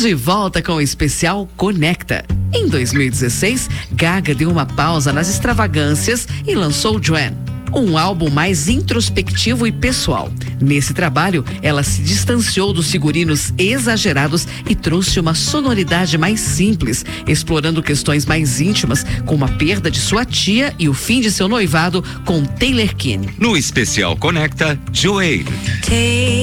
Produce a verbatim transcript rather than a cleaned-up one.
De volta com o especial Conecta. Em dois mil e dezesseis, Gaga deu uma pausa nas extravagâncias e lançou Joanne, um álbum mais introspectivo e pessoal. Nesse trabalho, ela se distanciou dos figurinos exagerados e trouxe uma sonoridade mais simples, explorando questões mais íntimas, como a perda de sua tia e o fim de seu noivado com Taylor Kinney. No especial Conecta, Joanne.